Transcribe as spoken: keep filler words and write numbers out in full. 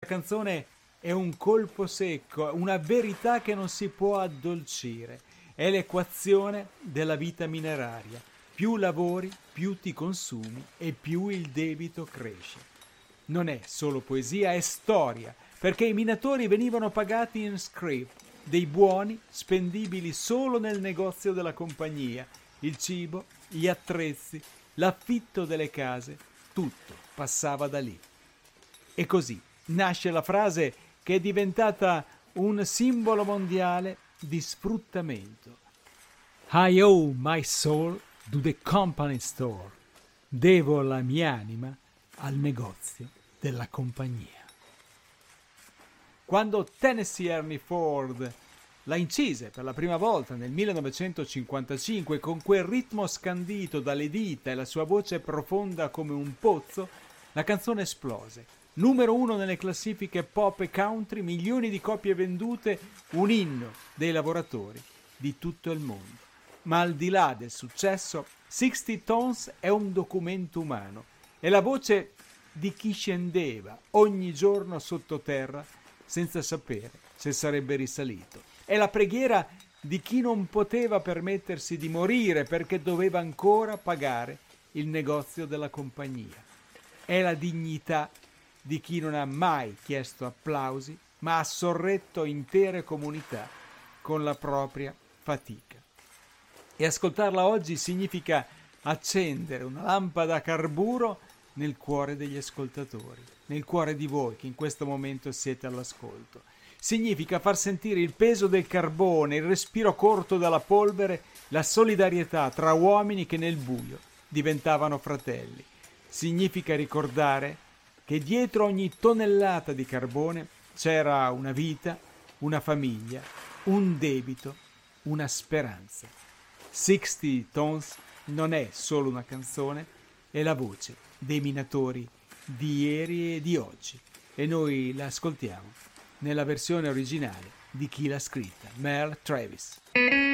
canzone è un colpo secco, una verità che non si può addolcire. È l'equazione della vita mineraria. Più lavori, più ti consumi e più il debito cresce. Non è solo poesia, è storia, perché i minatori venivano pagati in scrip, dei buoni spendibili solo nel negozio della compagnia. Il cibo, gli attrezzi, l'affitto delle case, tutto passava da lì. E così nasce la frase che è diventata un simbolo mondiale di sfruttamento. I owe my soul to the company store. Devo la mia anima al negozio della compagnia. Quando Tennessee Ernie Ford la incise per la prima volta nel millenovecentocinquantacinque con quel ritmo scandito dalle dita e la sua voce profonda come un pozzo, la canzone esplose. Numero uno nelle classifiche pop e country, milioni di copie vendute, un inno dei lavoratori di tutto il mondo. Ma al di là del successo, sessanta Tones è un documento umano. È la voce di chi scendeva ogni giorno sottoterra senza sapere se sarebbe risalito. È la preghiera di chi non poteva permettersi di morire perché doveva ancora pagare il negozio della compagnia. È la dignità di chi non ha mai chiesto applausi, ma ha sorretto intere comunità con la propria fatica. E ascoltarla oggi significa accendere una lampada a carburo nel cuore degli ascoltatori, nel cuore di voi che in questo momento siete all'ascolto. Significa far sentire il peso del carbone, il respiro corto dalla polvere, la solidarietà tra uomini che nel buio diventavano fratelli. Significa ricordare che dietro ogni tonnellata di carbone c'era una vita, una famiglia, un debito, una speranza. sessanta Tones non è solo una canzone, è la voce dei minatori di ieri e di oggi. E noi la ascoltiamo nella versione originale di chi l'ha scritta, Merle Travis.